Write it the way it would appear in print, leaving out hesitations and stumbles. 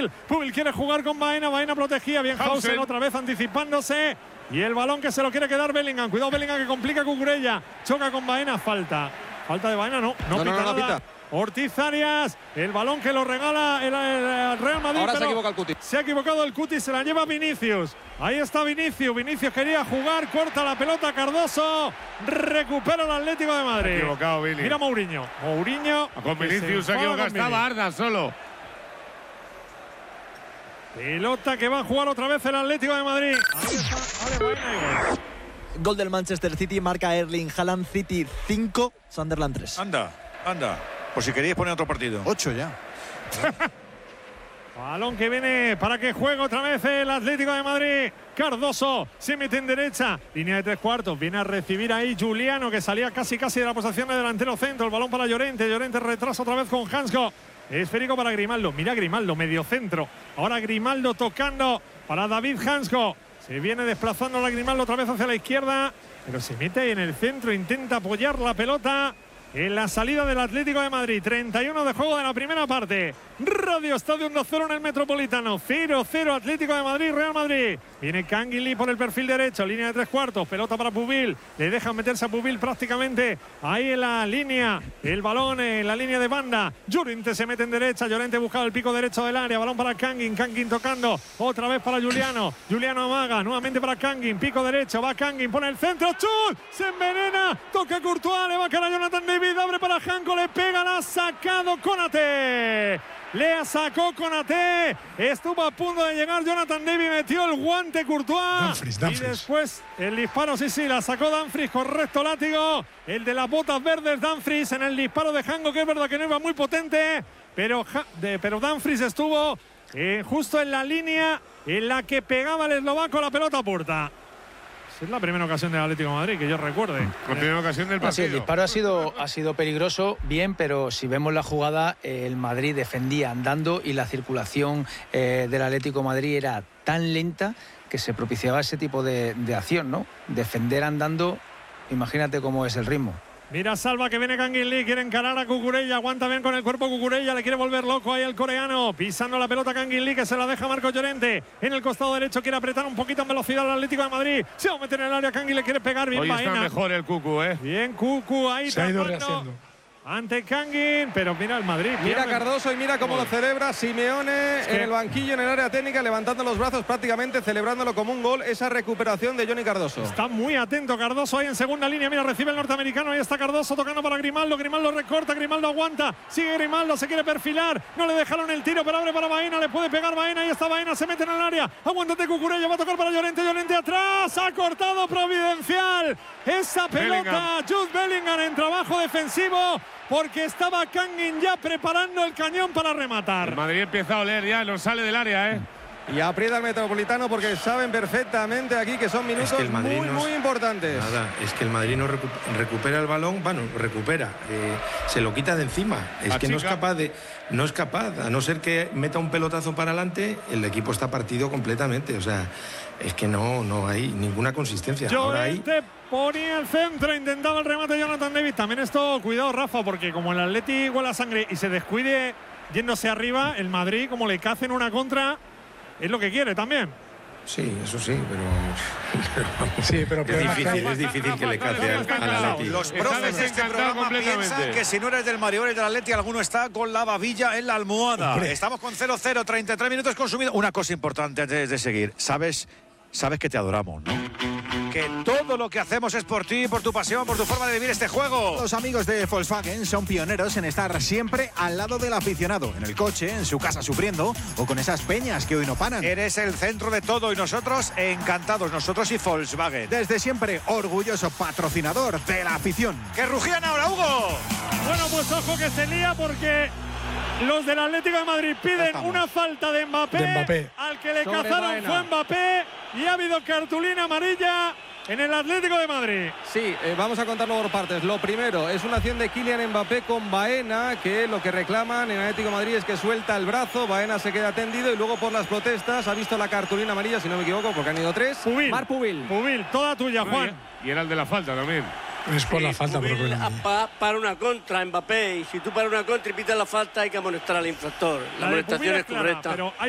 Pubil. Pubil quiere jugar con Baena. Baena protegía. Bien Hausen otra vez anticipándose. Y el balón que se lo quiere quedar Bellingham. Cuidado Bellingham que complica Cucurella. Choca con Baena. Falta de Baena. No pita nada. Ortiz Arias, el balón que lo regala el Real Madrid. Ahora se equivoca el Cuti. Se ha equivocado el Cuti, se la lleva Vinicius. Ahí está Vinicius. Vinicius quería jugar, corta la pelota Cardoso. Recupera el Atlético de Madrid. Se ha equivocado, Vini. Mira Mourinho. Con Vinicius se ha equivocado. Estaba Arda solo. Pelota que va a jugar otra vez el Atlético de Madrid. Ahí está. Baena y gol. Gol del Manchester City, marca Erling Haaland. City 5, Sunderland 3. Anda. Por si queréis poner otro partido. 8 ya. Balón que viene para que juegue otra vez el Atlético de Madrid. Cardoso se mete en derecha. Línea de 3/4. Viene a recibir ahí Juliano, que salía casi de la posición de delantero centro. El balón para Llorente. Llorente retrasa otra vez con Hansko. Esférico para Grimaldo. Mira Grimaldo, medio centro. Ahora Grimaldo tocando para David Hansko. Se viene desplazando la Grimaldo otra vez hacia la izquierda. Pero se mete ahí en el centro. Intenta apoyar la pelota en la salida del Atlético de Madrid. 31 de juego de la primera parte. Radio Estadio 1-0 en el Metropolitano. 0-0 Atlético de Madrid, Real Madrid. Viene Canguilí por el perfil derecho. Línea de 3/4. Pelota para Pubil. Le dejan meterse a Pubil prácticamente ahí en la línea. El balón en la línea de banda. Llorente se mete en derecha. Llorente buscaba el pico derecho del área. Balón para Kangin. Kangin tocando. Otra vez para Juliano. Juliano amaga. Nuevamente para Kangin. Pico derecho. Va Kangin. Pone el centro. ¡Chut! Se envenena. Toca Courtois. Le va a caer a Jonathan David. Abre para Janko. Le pega. La ha sacado Konaté. Le sacó Konaté. Estuvo a punto de llegar Jonathan David. Metió el guante Courtois. Dumfries. Y después el disparo, sí, la sacó Dumfries. Correcto látigo. El de las botas verdes, Dumfries, en el disparo de Janko, que es verdad que no iba muy potente. Pero Dumfries estuvo justo en la línea en la que pegaba el eslovaco la pelota a puerta. Es la primera ocasión del Atlético de Madrid que yo recuerde. La primera ocasión del partido. Sí, el disparo ha sido peligroso, bien, pero si vemos la jugada, el Madrid defendía andando y la circulación del Atlético de Madrid era tan lenta que se propiciaba ese tipo de acción, ¿no? Defender andando, imagínate cómo es el ritmo. Mira Salva que viene Canguilí, quiere encarar a Cucurella, aguanta bien con el cuerpo Cucurella, le quiere volver loco ahí el coreano, pisando la pelota Canguilí, que se la deja Marcos Llorente, en el costado derecho quiere apretar un poquito en velocidad al Atlético de Madrid, se va a meter en el área, Canguilí le quiere pegar, bien Hoy Baena. está mejor el Cucu, Bien Cucu, ahí se ha ido tapando rehaciendo ante Kangin, pero mira el Madrid. Mira Cardoso y mira cómo lo celebra Simeone en el banquillo, en el área técnica, levantando los brazos prácticamente, celebrándolo como un gol, esa recuperación de Johnny Cardoso. Está muy atento Cardoso ahí en segunda línea, mira, recibe el norteamericano, ahí está Cardoso tocando para Grimaldo, Grimaldo recorta, Grimaldo aguanta, sigue Grimaldo, se quiere perfilar, no le dejaron el tiro, pero abre para Baena, le puede pegar Baena, ahí está Baena, se mete en el área, aguántate Cucurella, va a tocar para Llorente, Llorente atrás, ha cortado Providencial, esa pelota, Jude Bellingham en trabajo defensivo, porque estaba Kangin ya preparando el cañón para rematar. El Madrid empieza a oler ya, no sale del área, Y aprieta el Metropolitano porque saben perfectamente aquí que son minutos muy importantes. Nada, es que el Madrid no recupera el balón, se lo quita de encima. Es que no es capaz, a no ser que meta un pelotazo para adelante, el equipo está partido completamente. O sea, es que no hay ninguna consistencia. Llorente ponía el centro, intentaba el remate Jonathan David. También esto, cuidado Rafa, porque como el Atleti huele a sangre y se descuide yéndose arriba, el Madrid, como le cacen una contra, es lo que quiere también. Sí, eso sí, pero es difícil que le cace al Atleti. Los profes de este programa piensan que si no eres del Madrid o eres del Atleti, alguno está con la babilla en la almohada. Estamos con 0-0, 33 minutos consumidos. Una cosa importante antes de seguir. Sabes que te adoramos, ¿no? Que todo lo que hacemos es por ti, por tu pasión, por tu forma de vivir este juego. Los amigos de Volkswagen son pioneros en estar siempre al lado del aficionado, en el coche, en su casa sufriendo o con esas peñas que hoy no paran. Eres el centro de todo y nosotros encantados, nosotros y Volkswagen. Desde siempre orgulloso patrocinador de la afición. ¡Que rugían ahora, Hugo! Bueno, pues ojo que se lía porque los del Atlético de Madrid piden una falta de Mbappé. Al que le cazaron fue Mbappé y ha habido cartulina amarilla en el Atlético de Madrid. Sí, vamos a contarlo por partes. Lo primero es una acción de Kylian Mbappé con Baena, que lo que reclaman en el Atlético de Madrid es que suelta el brazo, Baena se queda tendido y luego por las protestas ha visto la cartulina amarilla, si no me equivoco, porque han ido 3. Marc Pubil, toda tuya, Juan. Y era el de la falta también. Es por la falta, pero para una contra Mbappé, y si tú para una contra y pitas la falta hay que amonestar al infractor. La amonestación es correcta. Pero hay